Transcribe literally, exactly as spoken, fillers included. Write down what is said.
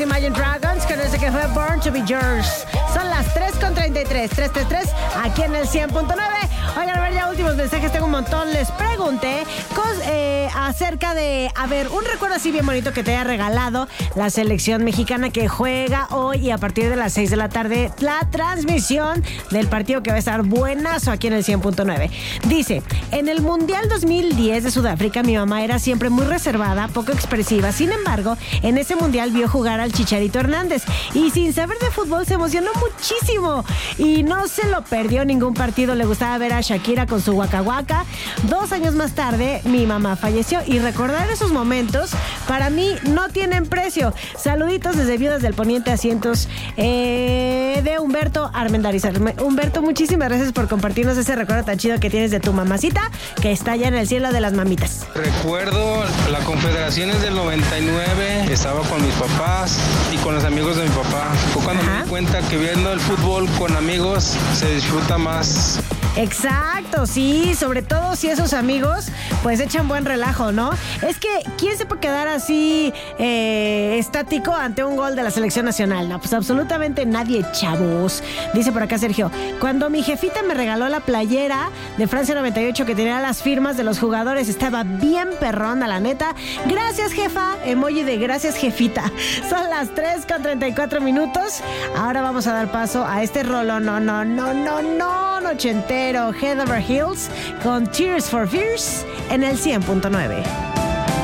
Imagine Dragons con ese que fue Born to Be Yours. Son las tres con treinta y tres, tres tres tres, aquí en el cien punto nueve. Oigan, a ver, ya últimos mensajes, tengo un montón. Les pregunté cos, eh, acerca de, a ver, un recuerdo así bien bonito que te haya regalado la selección mexicana que juega hoy y a partir de las seis de la tarde la transmisión del partido que va a estar buenazo aquí en el cien punto nueve. Dice, en el Mundial dos mil diez de Sudáfrica mi mamá era siempre muy reservada, poco expresiva. Sin embargo, en ese Mundial vio jugar al Chicharito Hernández y sin saber de fútbol se emocionó muchísimo y no se lo perdió ningún partido. Le gustaba ver a Shakira con su Waka Waka. Dos años más tarde mi mamá falleció y recordar esos momentos para mí no tienen precio. Saluditos desde Viudas del Poniente, asientos eh, de Humberto Armendáriz. Humberto, muchísimas gracias por compartirnos ese recuerdo tan chido que tienes de tu mamacita que está allá en el cielo de las mamitas. Recuerdo la Confederaciones del noventa y nueve, estaba con mis papás y con los amigos de mi papá. Fue cuando Ajá. me di cuenta que viendo el fútbol con amigos se disfruta más. Exacto, sí, sobre todo si esos amigos pues echan buen relajo, ¿no? Es que, ¿quién se puede quedar así eh, estático ante un gol de la selección nacional? No, pues absolutamente nadie, chavos. Dice por acá Sergio, cuando mi jefita me regaló la playera de Francia noventa y ocho que tenía las firmas de los jugadores, estaba bien perrona, la neta. Gracias, jefa. Emoji de gracias, jefita. Son las tres con treinta y cuatro minutos. Ahora vamos a dar paso a este rolo, no, no, no, no, no, nochentero, Head Over Heels con Tears for Fears en el cien punto nueve.